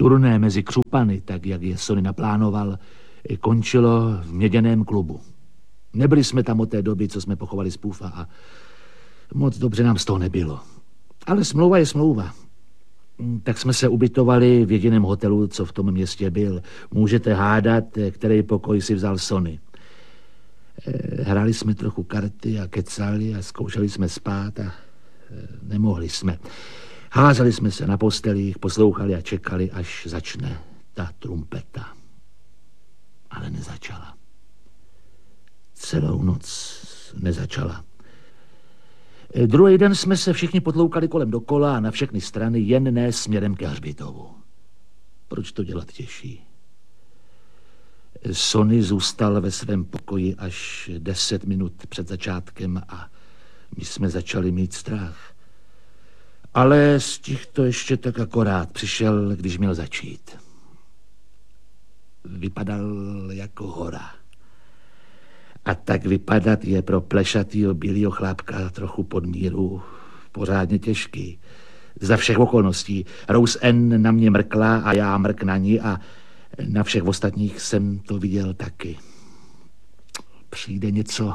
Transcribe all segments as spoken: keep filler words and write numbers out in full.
Turné mezi křupany, tak jak je Sonny naplánoval, končilo v Měděném klubu. Nebyli jsme tam od té doby, co jsme pochovali Spoofa a moc dobře nám z toho nebylo. Ale smlouva je smlouva. Tak jsme se ubytovali v jediném hotelu, co v tom městě byl. Můžete hádat, který pokoj si vzal Sonny. Hráli jsme trochu karty a kecali a zkoušeli jsme spát a nemohli jsme. Házeli jsme se na postelích, poslouchali a čekali, až začne ta trumpeta. Ale nezačala. Celou noc nezačala. Druhý den jsme se všichni potloukali kolem dokola a na všechny strany, jen ne směrem ke hřbitovu. Proč to dělat těžší? Sonny zůstal ve svém pokoji až deset minut před začátkem a my jsme začali mít strach. Ale stih to ještě tak akorát přišel, když měl začít. Vypadal jako hora. A tak vypadat je pro plešatýho bílýho chlápka trochu pod míru pořádně těžký. Za všech okolností. Rose Ann na mě mrkla a já mrk na ní a na všech ostatních jsem to viděl taky. Přijde něco...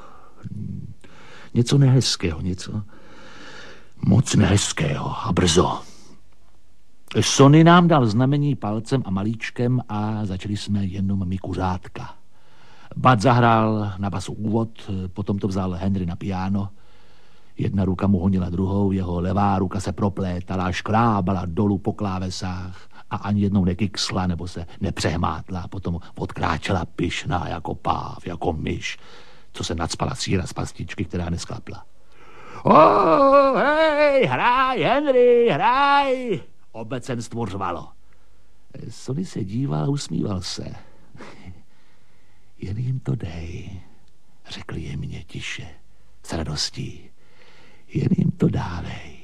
něco nehezkého, něco moc nehezkého a brzo. Sonny nám dal znamení palcem a malíčkem a začali jsme jenom my kuřátka. Bud zahrál na basu úvod, potom to vzal Henry na piano. Jedna ruka mu honila druhou, jeho levá ruka se proplétala, škrábala dolů po klávesách a ani jednou nekyksla nebo se nepřehmátla. Potom odkráčela pyšná jako páv, jako myš, co se nacpala síra z pastičky, která nesklapla. Oh, hej, hraj, Henry, hraj! Obecenstvo řvalo. Sonny se díval a usmíval se. Jen jim to dej, řekl jemně tiše, s radostí. Jen jim to dávej.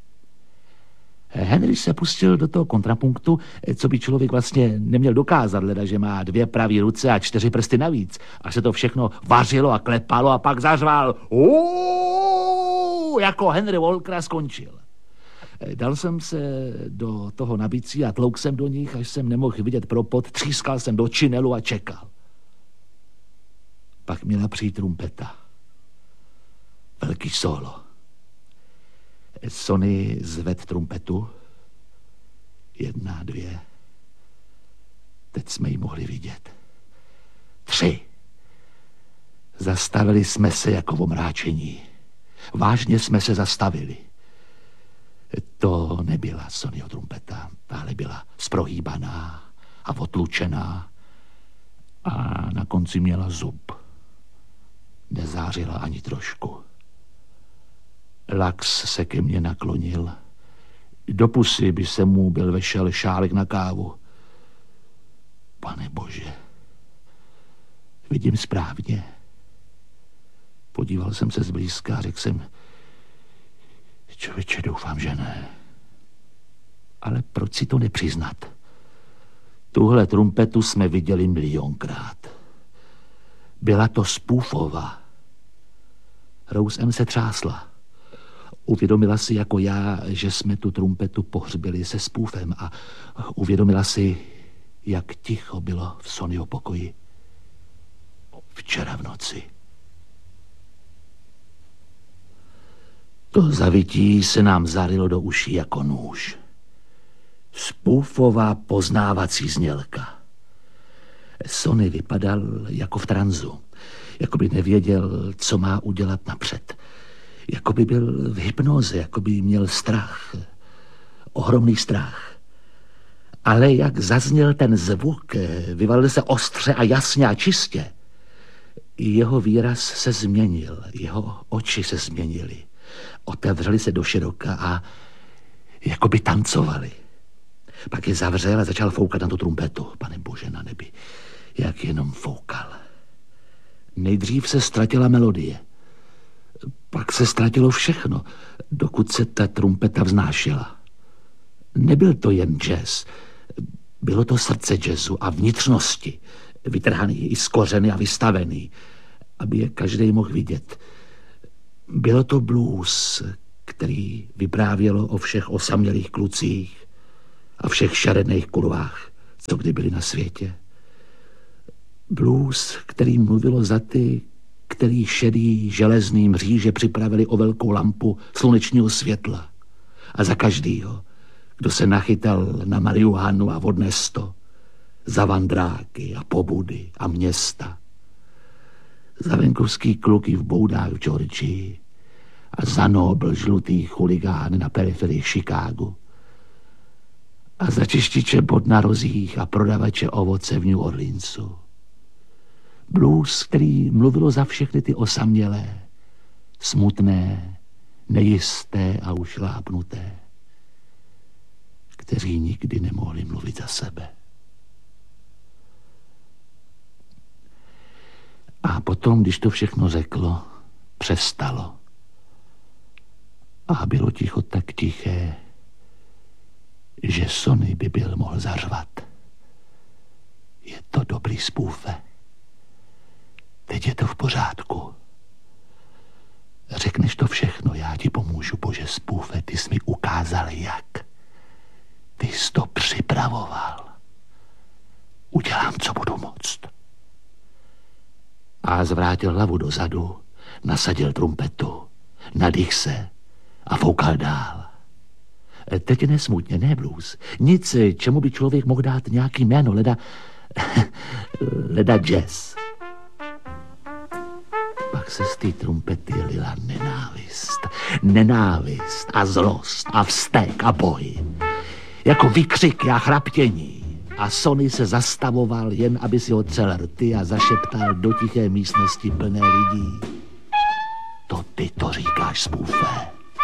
Henry se pustil do toho kontrapunktu, co by člověk vlastně neměl dokázat, leda, že má dvě pravé ruce a čtyři prsty navíc. A se to všechno vařilo a klepalo a pak zařval. Uuu, jako Henry Walkera skončil. Dal jsem se do toho nabicí a tlouk jsem do nich, až jsem nemohl vidět propod, třískal jsem do činelu a čekal. Pak měla přijít trumpeta. Velký solo. Sonny zved trumpetu. Jedna, dvě. Teď jsme ji mohli vidět. Tři. Zastavili jsme se jako v omráčení. Vážně jsme se zastavili. To nebyla Sonnyho trumpeta, ale byla sprohýbaná a otlučená a na konci měla zub. Nezářila ani trošku. Lax se ke mně naklonil. Do pusy by se mu byl vešel šálek na kávu. Pane Bože, vidím správně. Podíval jsem se zblízka a řekl jsem, člověče, doufám, že ne. Ale proč si to nepřiznat? Tuhle trumpetu jsme viděli milionkrát. Byla to Spoofova. Rose Ann se třásla. Uvědomila si jako já, že jsme tu trumpetu pohřbili se Spoofem a uvědomila si, jak ticho bylo v Sonnyho pokoji. Včera v noci. To zavití se nám zarilo do uší jako nůž. Spoofova poznávací znělka. Sonny vypadal jako v tranzu. Jako by nevěděl, co má udělat napřed. Jako by byl v hypnoze, jako by měl strach. Ohromný strach. Ale jak zazněl ten zvuk, vyvalil se ostře a jasně a čistě. Jeho výraz se změnil, jeho oči se změnily. Otevřeli se do široka a jako by tancovali. Pak je zavřel a začal foukat na tu trumpetu. Pane Bože na nebi, jak jenom foukal. Nejdřív se ztratila melodie. Pak se ztratilo všechno, dokud se ta trumpeta vznášela. Nebyl to jen jazz. Bylo to srdce jazzu a vnitřnosti, vytrhaný i z kořeny a vystavený, aby je každý mohl vidět. Bylo to blues, který vyprávělo o všech osamělých klucích, a všech šaredných kurvách, co kdy byli na světě. Blues, který mluvilo za ty, který šedý železný mříže připravili o velkou lampu slunečního světla. A za každýho, kdo se nachytal na marihuanu a odnes to, za vandráky a pobudy a města. Za venkovský kluky v boudách v Georgii a za nobl žlutý chuligán na periferii Chicagu. A za čištiče bod na rozích a prodavače ovoce v New Orleansu. Blues, který mluvilo za všechny ty osamělé, smutné, nejisté a ušlápnuté, kteří nikdy nemohli mluvit za sebe. A potom, když to všechno řeklo, přestalo. A bylo ticho tak tiché, že Sonny by byl mohl zařvat. Je to dobrý spůfe. Teď je to v pořádku. Řekneš to všechno, já ti pomůžu, Bože spůfe, ty jsi mi ukázal jak. Ty jsi to připravoval. Udělám, co budu moct. A zvrátil hlavu dozadu, nasadil trumpetu, nadych se a foukal dál. Teď nesmutně, ne blues. Nic, čemu by člověk mohl dát nějaký jméno, leda... leda jazz. Pak se z té trumpety lila nenávist. Nenávist a zlost a vztek a boj. Jako výkřiky a chraptění. A Sonny se zastavoval, jen aby si otřel rty a zašeptal do tiché místnosti plné lidí. To ty to říkáš, spůfe.